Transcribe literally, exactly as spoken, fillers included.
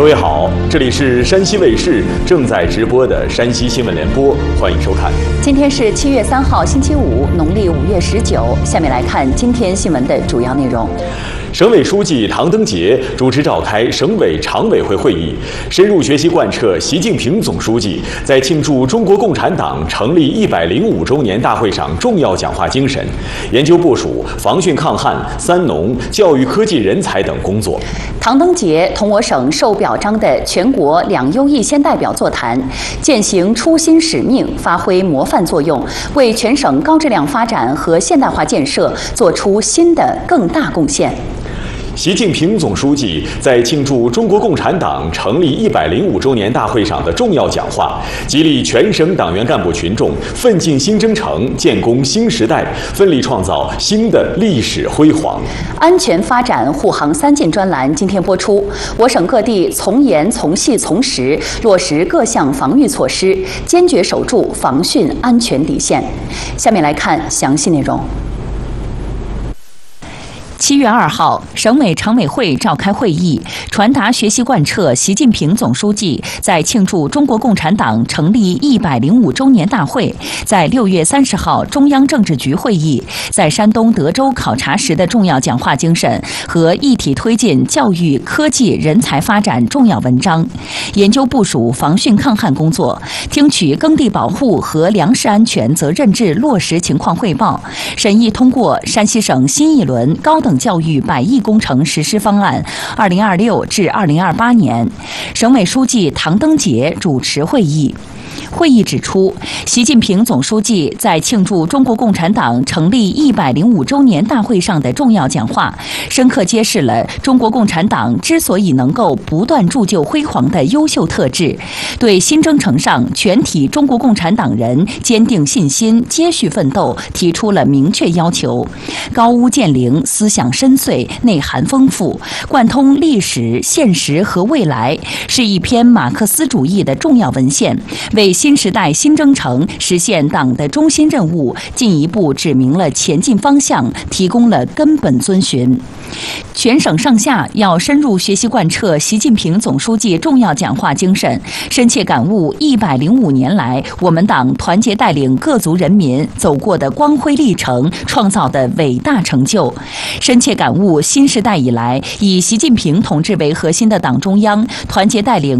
位好，这里是山西卫视正在直播的山西新闻联播，欢迎收看。 今天是七月三号，星期五，农历五月十九。下面来看今天新闻的主要内容。 省委书记唐登杰主持召开省委常委会会议，深入学习贯彻习近平总书记在庆祝中国共产党成立一百零五周年大会上重要讲话精神，研究部署防汛抗旱、三农、教育科技人才等工作。 唐登杰同我省受表彰的全国两优异先代表座谈，践行初心使命，发挥模范作用，为全省高质量发展和现代化建设做出新的更大贡献。 习近平总书记在庆祝中国共产党成立一百零五周年大会上的重要讲话，激励全省党员干部群众奋进新征程，建功新时代，奋力创造新的历史辉煌。 安全发展护航三进专栏今天播出，我省各地从严从细从实落实各项防御措施，坚决守住防汛安全底线。下面来看详细内容。七月二号，省委常委会召开会议，传达学习贯彻习近平总书记在庆祝中国共产党成立一百零五周年大会，在六月三十号中央政治局会议在山东德州考察时的重要讲话精神和一体推进教育、科技、人才发展重要文章，研究部署防汛抗旱工作，听取耕地保护和粮食安全责任制落实情况汇报，审议通过山西省新一轮高等教育百亿工程实施方案二零二六至二零二八年，省委书记唐登杰主持会议。会议指出，习近平总书记在庆祝中国共产党成立一百零五周年大会上的重要讲话，深刻揭示了中国共产党之所以能够不断铸就辉煌的优秀特质，对新征程上全体中国共产党人坚定信心、接续奋斗提出了明确要求。高屋建瓴，思想深邃，内涵丰富，贯通历史、现实和未来，是一篇马克思主义的重要文献，为新时代新征程实现党的中心任务进一步指明了前进方向，提供了根本遵循。全省上下要深入学习贯彻习近平总书记重要讲话精神，深切感悟一百零五年来我们党团结带领各族人民走过的光辉历程，创造的伟大成就，深切感悟新时代以来以习近平同志为核心的党中央团结带领